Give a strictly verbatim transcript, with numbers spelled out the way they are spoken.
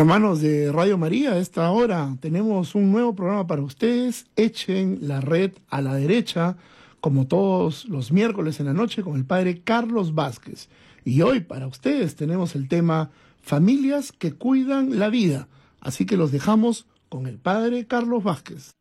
Hermanos de Radio María, a esta hora tenemos un nuevo programa para ustedes. Echen la red a la derecha, como todos los miércoles en la noche, con el padre Carlos Vázquez. Y hoy para ustedes tenemos el tema Familias que cuidan la vida. Así que los dejamos con el padre Carlos Vázquez.